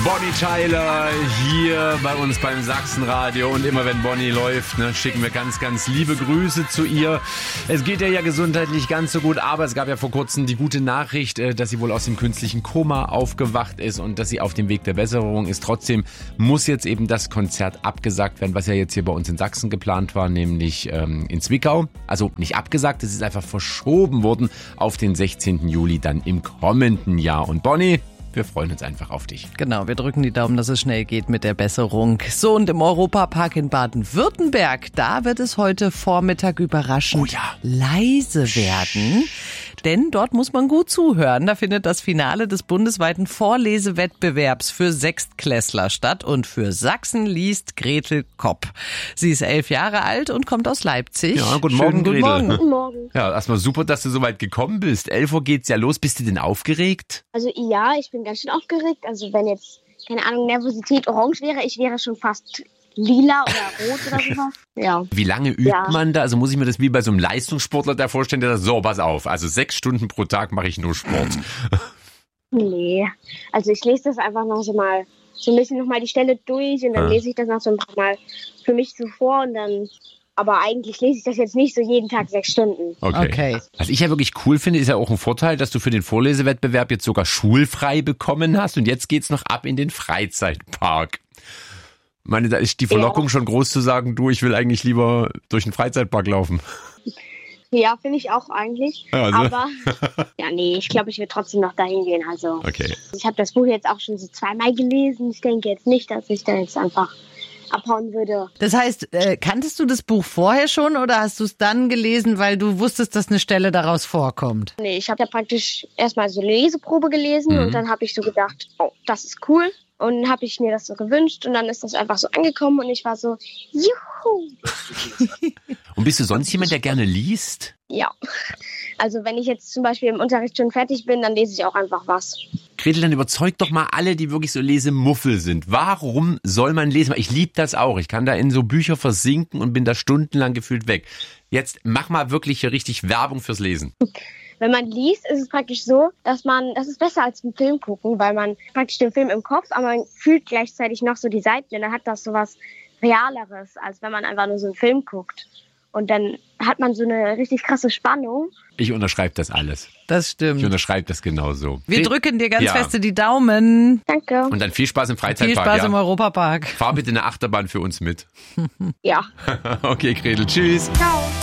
Bonnie Tyler hier bei uns beim Sachsenradio und immer wenn Bonnie läuft, schicken wir ganz, ganz liebe Grüße zu ihr. Es geht ihr ja gesundheitlich ganz so gut, aber es gab ja vor kurzem die gute Nachricht, dass sie wohl aus dem künstlichen Koma aufgewacht ist und dass sie auf dem Weg der Besserung ist. Trotzdem muss jetzt eben das Konzert abgesagt werden, was ja jetzt hier bei uns in Sachsen geplant war, nämlich in Zwickau. Also nicht abgesagt, es ist einfach verschoben worden auf den 16. Juli dann im kommenden Jahr. Und Bonnie, wir freuen uns einfach auf dich. Genau, wir drücken die Daumen, dass es schnell geht mit der Besserung. So, und im Europapark in Baden-Württemberg, da wird es heute Vormittag überraschend leise werden. Denn dort muss man gut zuhören. Da findet das Finale des bundesweiten Vorlesewettbewerbs für Sechstklässler statt. Und für Sachsen liest Gretel Kopp. Sie ist 11 Jahre alt und kommt aus Leipzig. Ja, guten Morgen, Gretel. Guten Morgen. Ja, erstmal super, dass du so weit gekommen bist. 11 Uhr geht's ja los. Bist du denn aufgeregt? Also ja, ich bin ganz schön aufgeregt. Also wenn jetzt, keine Ahnung, Nervosität orange wäre, ich wäre schon fast lila oder rot oder sowas. Ja. Wie lange übt man da? Also muss ich mir das wie bei so einem Leistungssportler da vorstellen, der sagt, so, pass auf, also 6 Stunden pro Tag mache ich nur Sport. Nee, also ich lese das einfach noch so ein bisschen nochmal die Stelle durch und dann lese ich das noch so ein paar Mal für mich so vor und dann... Aber eigentlich lese ich das jetzt nicht so jeden Tag 6 Stunden. Okay. Was ich ja wirklich cool finde, ist ja auch ein Vorteil, dass du für den Vorlesewettbewerb jetzt sogar schulfrei bekommen hast und jetzt geht's noch ab in den Freizeitpark. Ich meine, da ist die Verlockung schon groß zu sagen, du, ich will eigentlich lieber durch den Freizeitpark laufen. Ja, finde ich auch eigentlich. Ja, also. Aber ja, nee, ich glaube, ich will trotzdem noch dahin gehen. Also okay. Ich habe das Buch jetzt auch schon so 2-mal gelesen. Ich denke jetzt nicht, dass ich da jetzt einfach abhauen würde. Das heißt, kanntest du das Buch vorher schon oder hast du es dann gelesen, weil du wusstest, dass eine Stelle daraus vorkommt? Nee, ich habe ja praktisch erstmal so eine Leseprobe gelesen und dann habe ich so gedacht, oh, das ist cool. Und dann habe ich mir das so gewünscht und dann ist das einfach so angekommen und ich war so, juhu. Und bist du sonst jemand, der gerne liest? Ja, also wenn ich jetzt zum Beispiel im Unterricht schon fertig bin, dann lese ich auch einfach was. Gretel, dann überzeug doch mal alle, die wirklich so Lesemuffel sind. Warum soll man lesen? Ich liebe das auch. Ich kann da in so Bücher versinken und bin da stundenlang gefühlt weg. Jetzt mach mal wirklich hier richtig Werbung fürs Lesen. Wenn man liest, ist es praktisch so, das ist besser als einen Film gucken, weil man praktisch den Film im Kopf, aber man fühlt gleichzeitig noch so die Seiten und dann hat das so was Realeres, als wenn man einfach nur so einen Film guckt. Und dann hat man so eine richtig krasse Spannung. Ich unterschreibe das alles. Das stimmt. Ich unterschreibe das genauso. Wir drücken dir ganz feste die Daumen. Danke. Und dann viel Spaß im Freizeitpark. Viel Spaß im Europapark. Fahr bitte eine Achterbahn für uns mit. Ja. Okay, Gretel, tschüss. Ciao.